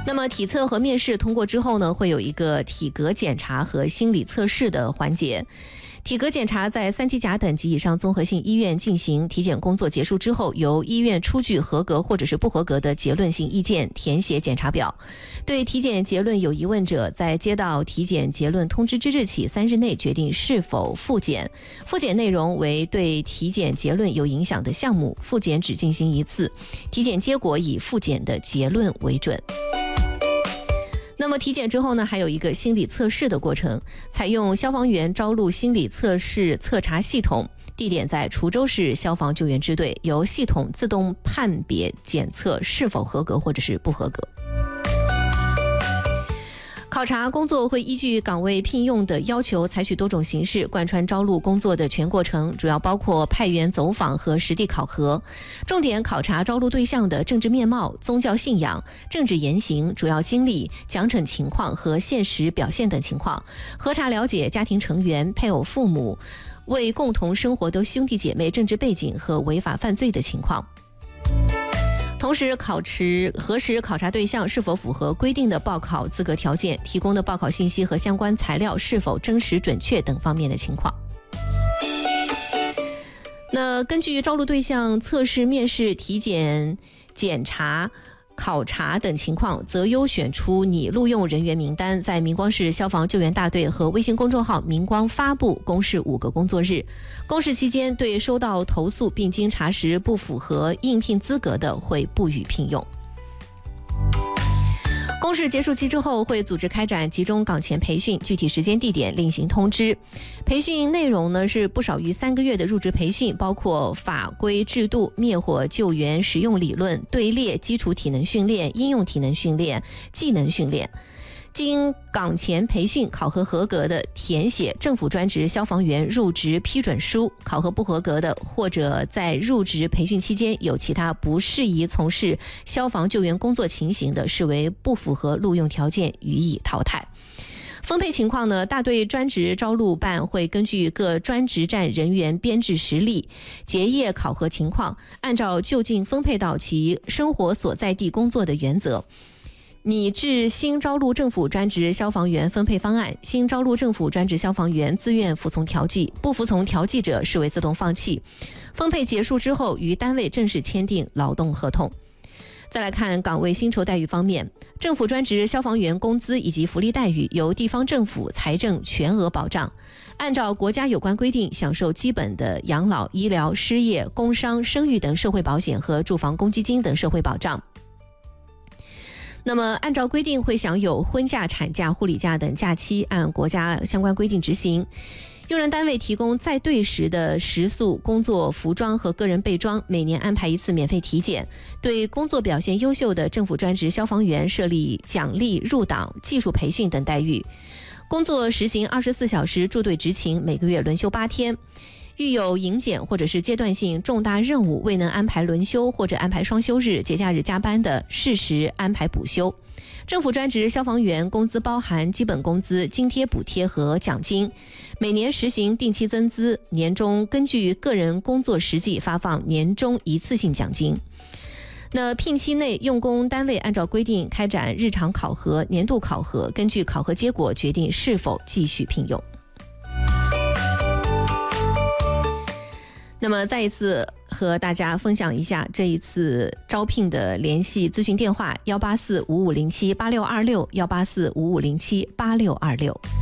那么体测和面试通过之后呢，会有一个体格检查和心理测试的环节。体格检查在3级甲等级以上综合性医院进行，体检工作结束之后，由医院出具合格或者是不合格的结论性意见，填写检查表。对体检结论有疑问者，在接到体检结论通知之日起3日内决定是否复检。复检内容为对体检结论有影响的项目，复检只进行1次，体检结果以复检的结论为准。那么体检之后呢，还有一个心理测试的过程，采用消防员招录心理测试测查系统，地点在滁州市消防救援支队，由系统自动判别检测是否合格或者是不合格。考察工作会依据岗位聘用的要求，采取多种形式贯穿招录工作的全过程，主要包括派员走访和实地考核。重点考察招录对象的政治面貌、宗教信仰、政治言行、主要经历、奖惩情况和现实表现等情况，核查了解家庭成员、配偶、父母、为共同生活的兄弟姐妹政治背景和违法犯罪的情况。同时核实考察对象是否符合规定的报考资格条件，提供的报考信息和相关材料是否真实准确等方面的情况。那根据招录对象测试、面试、体检、检查、考察等情况，择优选出拟录用人员名单，在明光市消防救援大队和微信公众号明光发布，公示5个工作日。公示期间，对收到投诉并经查实不符合应聘资格的，会不予聘用。公示结束期之后，会组织开展集中岗前培训，具体时间地点另行通知。培训内容呢是不少于3个月的入职培训，包括法规制度、灭火救援实用理论、队列基础体能训练、应用体能训练、技能训练。经岗前培训考核合格的，填写政府专职消防员入职批准书；考核不合格的，或者在入职培训期间有其他不适宜从事消防救援工作情形的，视为不符合录用条件，予以淘汰。分配情况呢，大队专职招录办会根据各专职站人员编制实力、结业考核情况，按照就近分配到其生活所在地工作的原则，拟制新招录政府专职消防员分配方案，新招录政府专职消防员自愿服从调剂，不服从调剂者视为自动放弃。分配结束之后，与单位正式签订劳动合同。再来看岗位薪酬待遇方面，政府专职消防员工资以及福利待遇由地方政府财政全额保障，按照国家有关规定享受基本的养老、医疗、失业、工伤、生育等社会保险和住房公积金等社会保障。那么按照规定会享有婚假、产假、护理假等假期，按国家相关规定执行。用人单位提供在队时的食宿、工作服装和个人备装，每年安排1次免费体检，对工作表现优秀的政府专职消防员设立奖励、入党、技术培训等待遇。工作实行24小时驻队执勤，每个月轮休8天。遇有营检或者是阶段性重大任务未能安排轮休或者安排双休日、节假日加班的，适时安排补休。政府专职消防员工资包含基本工资、津贴、补贴和奖金，每年实行定期增资，年终根据个人工作实际发放年终一次性奖金。那聘期内，用工单位按照规定开展日常考核、年度考核，根据考核结果决定是否继续聘用。那么再一次和大家分享一下这一次招聘的联系咨询电话：18455078626，18455078626。